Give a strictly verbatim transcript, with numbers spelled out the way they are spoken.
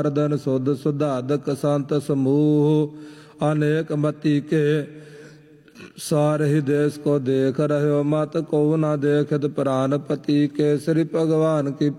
धन सुध सुधादक संत समूह अनेक मति के सार ही देश को देख रहे हो मत को न देखत प्राणपति के श्री भगवान की